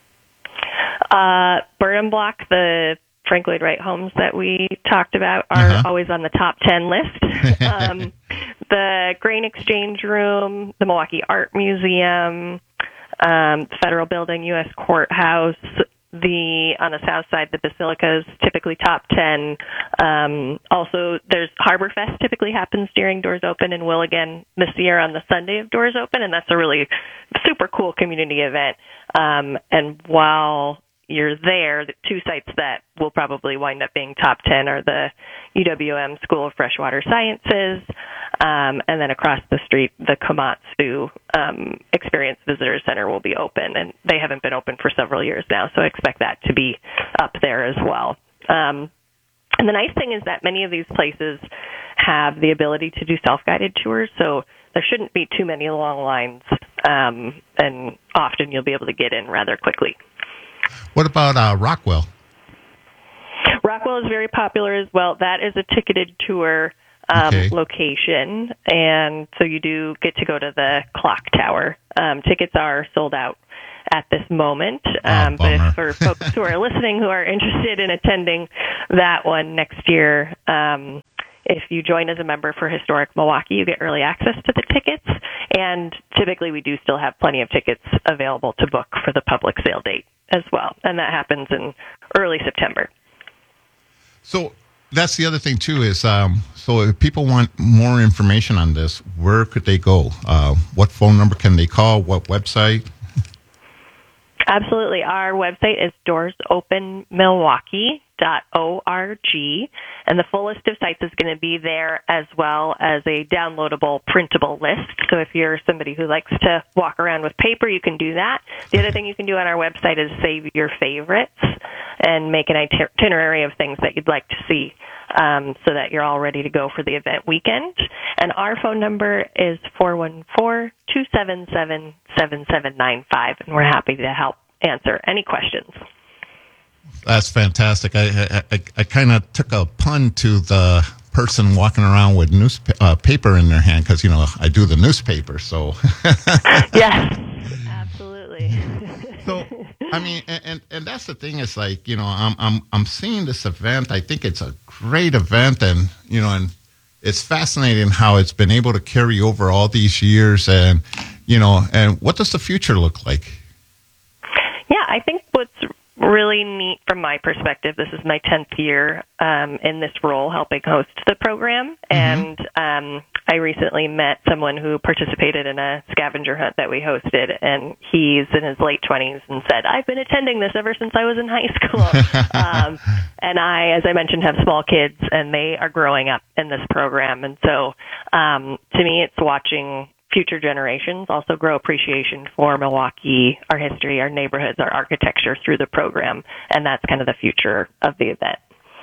Uh, Burnham Block, the Frank Lloyd Wright homes that we talked about, are Uh-huh. always on the top ten list. um, the Grain Exchange Room, the Milwaukee Art Museum, um, the Federal Building, U S Courthouse. The on the south side, the basilicas typically top ten. Um, also, there's Harbor Fest typically happens during Doors Open, and will again this year on the Sunday of Doors Open, and that's a really super cool community event. Um, and while you're there, the two sites that will probably wind up being top ten are the U W M School of Freshwater Sciences, um, and then across the street, the Komatsu um, Experience Visitor Center will be open, and they haven't been open for several years now, so I expect that to be up there as well. Um, and the nice thing is that many of these places have the ability to do self-guided tours, so there shouldn't be too many long lines, um, and often you'll be able to get in rather quickly. What about uh, Rockwell? Rockwell is very popular as well. That is a ticketed tour um, Okay. location, and so you do get to go to the clock tower. Um, tickets are sold out at this moment, um, but bummer. if for folks who are listening who are interested in attending that one next year, um, if you join as a member for Historic Milwaukee, you get early access to the tickets, and typically we do still have plenty of tickets available to book for the public sale date as well, and that happens in early September. So that's the other thing too is um, so if people want more information on this, where could they go? Uh, what phone number can they call? What website? Absolutely. Our website is doors open milwaukee dot org, and the full list of sites is going to be there, as well as a downloadable printable list. So if you're somebody who likes to walk around with paper, you can do that. The other thing you can do on our website is save your favorites and make an itinerary of things that you'd like to see, um, so that you're all ready to go for the event weekend. And our phone number is four one four, two seven seven, seven seven nine five, and we're happy to help answer any questions. That's fantastic. I I, I kind of took a pun to the person walking around with newspaper uh, paper in their hand because, you know, I do the newspaper. So yes, absolutely. So I mean, and, and and that's the thing is like, you know, I'm I'm I'm seeing this event. I think it's a great event, and you know, and it's fascinating how it's been able to carry over all these years, and you know, and what does the future look like? Yeah, I think what's really neat from my perspective, this is my tenth year um, in this role helping host the program, and um, I recently met someone who participated in a scavenger hunt that we hosted, and he's in his late twenties and said, I've been attending this ever since I was in high school. um, and I, as I mentioned, have small kids, and they are growing up in this program, and so um, to me it's watching future generations also grow appreciation for Milwaukee, our history, our neighborhoods, our architecture through the program, and that's kind of the future of the event.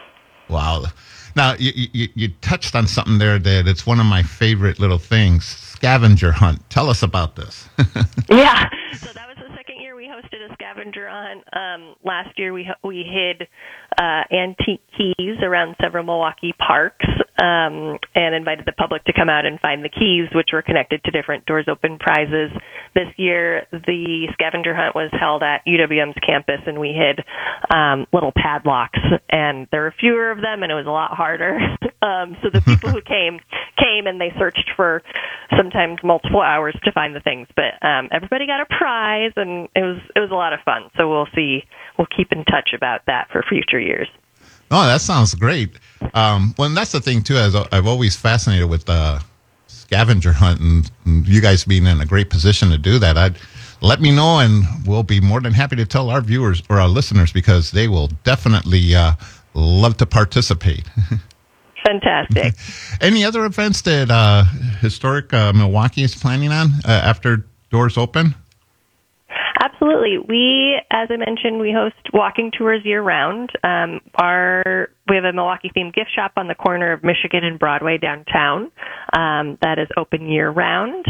Wow. Now, you, you, you touched on something there that it's one of my favorite little things, scavenger hunt. Tell us about this. Yeah. So that was the second year we hosted a scavenger hunt. Um, last year we we hid uh, antique keys around several Milwaukee parks, um, and invited the public to come out and find the keys, which were connected to different Doors Open prizes. This year, the scavenger hunt was held at U W M's campus, and we hid um, little padlocks, and there were fewer of them, and it was a lot harder. um, so the people who came came, and they searched for sometimes multiple hours to find the things, but um, everybody got a prize, and it was it was a lot of fun. So we'll see. We'll keep in touch about that for future years. Oh, that sounds great. Um, well, and that's the thing, too. As I've always fascinated with uh, scavenger hunt, and, and you guys being in a great position to do that. I'd let me know, and we'll be more than happy to tell our viewers or our listeners, because they will definitely uh, love to participate. Fantastic. Any other events that uh, Historic uh, Milwaukee is planning on uh, after Doors Open? Absolutely. We, as I mentioned, we host walking tours year-round. Um, our we have a Milwaukee-themed gift shop on the corner of Michigan and Broadway downtown um, that is open year-round.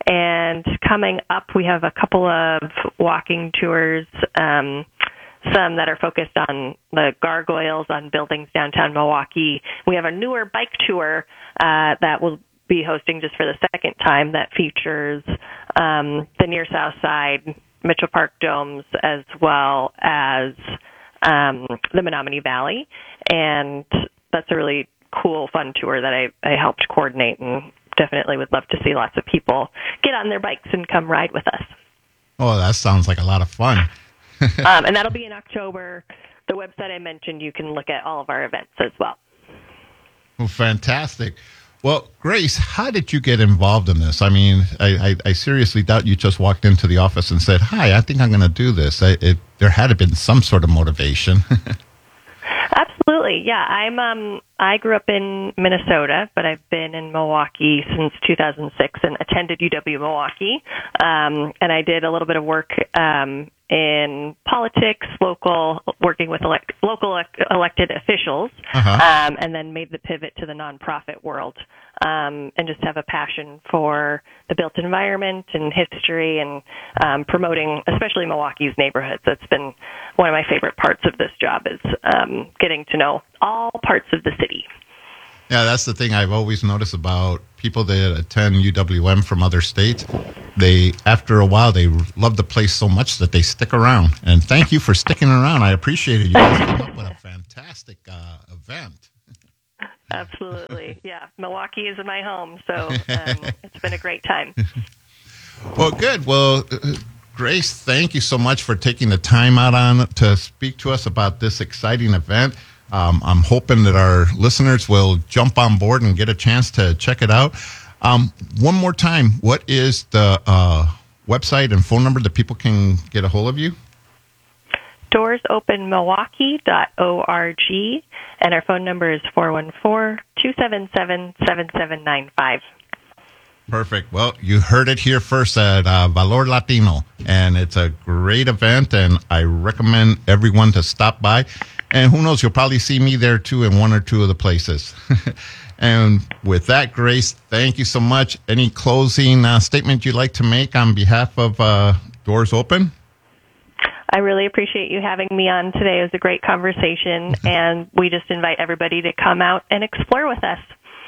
And coming up, we have a couple of walking tours, um, some that are focused on the gargoyles on buildings downtown Milwaukee. We have a newer bike tour uh, that will be hosting just for the second time that features um, the near south side Mitchell Park domes, as well as um, the Menominee Valley. And that's a really cool, fun tour that I, I helped coordinate, and definitely would love to see lots of people get on their bikes and come ride with us. Oh, that sounds like a lot of fun. um, and that'll be in October. The website I mentioned, you can look at all of our events as well. Well, fantastic. Well, Grace, how did you get involved in this? I mean, I, I, I seriously doubt you just walked into the office and said, hi, I think I'm going to do this. I, it, there had to have been some sort of motivation. Absolutely, yeah. I'm. Um, I grew up in Minnesota, but I've been in Milwaukee since two thousand six and attended U W Milwaukee. Um, and I did a little bit of work um, in politics, local, working with elect, local elect, elected officials, uh-huh. um, and then made the pivot to the nonprofit world. Um, and just have a passion for the built environment and history and um, promoting, especially Milwaukee's neighborhoods. That's been one of my favorite parts of this job is um, getting to know all parts of the city. Yeah, that's the thing I've always noticed about people that attend U W M from other states. They, after a while, they love the place so much that they stick around. And thank you for sticking around. I appreciate it. You guys came up with a fantastic uh, event. Absolutely. Yeah. Milwaukee is my home, so um, it's been a great time. Well, good. Well, uh, Grace, thank you so much for taking the time out on to speak to us about this exciting event. Um, I'm hoping that our listeners will jump on board and get a chance to check it out. Um, one more time, what is the uh, website and phone number that people can get a hold of you? doors open milwaukee dot org, and our phone number is four one four, two seven seven, seven seven nine five. Perfect. Well, you heard it here first at uh, Valor Latino, and it's a great event, and I recommend everyone to stop by. And who knows, you'll probably see me there, too, in one or two of the places. And with that, Grace, thank you so much. Any closing uh, statement you'd like to make on behalf of uh, Doors Open? I really appreciate you having me on today. It was a great conversation, and we just invite everybody to come out and explore with us.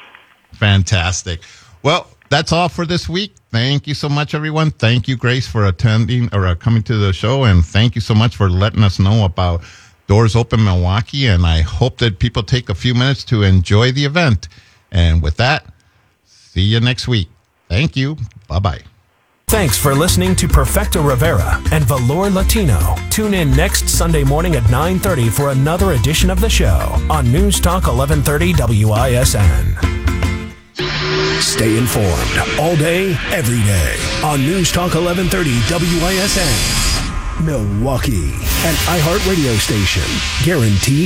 Fantastic. Well, that's all for this week. Thank you so much, everyone. Thank you, Grace, for attending or uh, coming to the show, and thank you so much for letting us know about Doors Open Milwaukee, and I hope that people take a few minutes to enjoy the event. And with that, see you next week. Thank you. Bye-bye. Thanks for listening to Perfecto Rivera and Valor Latino. Tune in next Sunday morning at nine thirty for another edition of the show on News Talk eleven thirty W I S N. Stay informed all day, every day on News Talk eleven thirty W I S N. Milwaukee, an iHeartRadio station. Guaranteed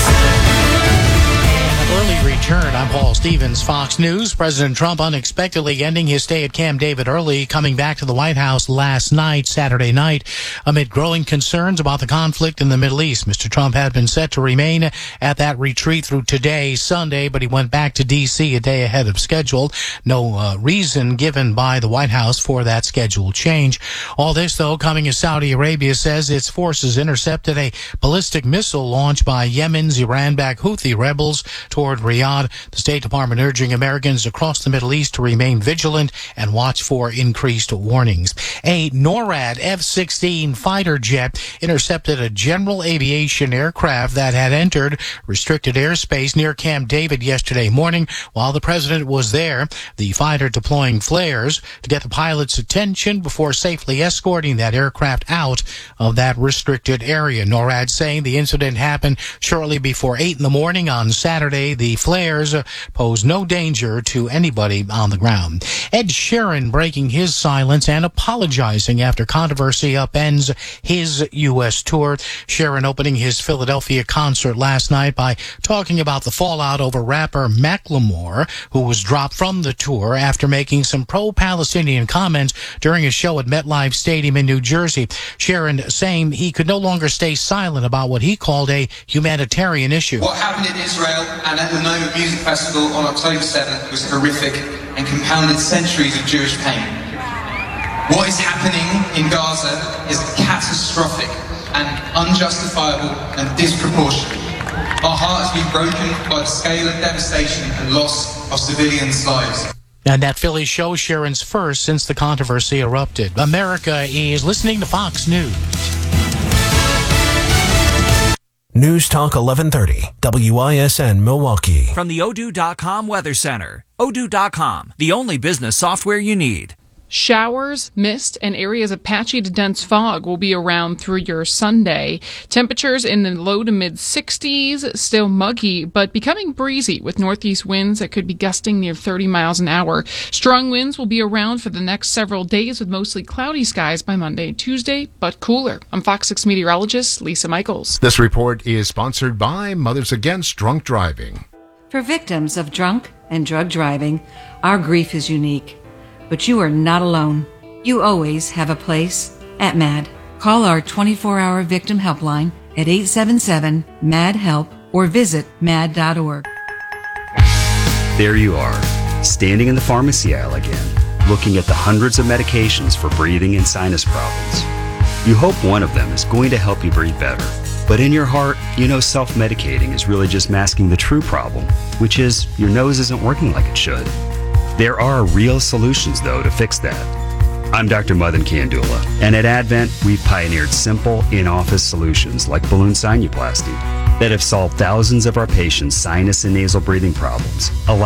humor. Early return. I'm Paul Stevens, Fox News. President Trump unexpectedly ending his stay at Camp David early, coming back to the White House last night, Saturday night, amid growing concerns about the conflict in the Middle East. Mister Trump had been set to remain at that retreat through today, Sunday, but he went back to D C a day ahead of schedule. No uh, reason given by the White House for that schedule change. All this, though, coming as Saudi Arabia says its forces intercepted a ballistic missile launched by Yemen's Iran-backed Houthi rebels toward Riyadh. The State Department urging Americans across the Middle East to remain vigilant and watch for increased warnings. A NORAD F sixteen fighter jet intercepted a general aviation aircraft that had entered restricted airspace near Camp David yesterday morning while the president was there. The fighter deploying flares to get the pilot's attention before safely escorting that aircraft out of that restricted area. NORAD saying the incident happened shortly before eight in the morning on Saturday. The flares pose no danger to anybody on the ground. Ed Sheeran breaking his silence and apologizing after controversy upends his U S tour. Sheeran opening his Philadelphia concert last night by talking about the fallout over rapper Macklemore, who was dropped from the tour after making some pro-Palestinian comments during a show at MetLife Stadium in New Jersey. Sheeran saying he could no longer stay silent about what he called a humanitarian issue. What happened in Israel and at the Noma Music Festival on October seventh was horrific and compounded centuries of Jewish pain. What is happening in Gaza is catastrophic and unjustifiable and disproportionate. Our hearts have been broken by the scale of devastation and loss of civilians' lives. And that Philly show Sharon's first since the controversy erupted. America is listening to Fox News. News Talk eleven thirty, W I S N Milwaukee. From the Odoo dot com Weather Center. Odoo dot com, the only business software you need. Showers, mist, and areas of patchy to dense fog will be around through your Sunday. Temperatures in the low to mid sixties, still muggy, but becoming breezy with northeast winds that could be gusting near thirty miles an hour. Strong winds will be around for the next several days with mostly cloudy skies by Monday and Tuesday, but cooler. I'm Fox six meteorologist Lisa Michaels. This report is sponsored by Mothers Against Drunk Driving. For victims of drunk and drug driving, our grief is unique. But you are not alone. You always have a place at MAD. Call our twenty-four hour victim helpline at eight seven seven, M A D, HELP or visit mad dot org. There you are, standing in the pharmacy aisle again, looking at the hundreds of medications for breathing and sinus problems. You hope one of them is going to help you breathe better. But in your heart, you know self-medicating is really just masking the true problem, which is your nose isn't working like it should. There are real solutions, though, to fix that. I'm Doctor Madan Kandula, and at Advent, we've pioneered simple, in-office solutions like balloon sinuplasty that have solved thousands of our patients' sinus and nasal breathing problems,